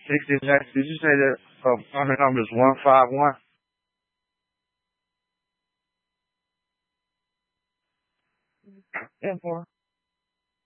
69. Did you say that apartment number is 151? 10-4.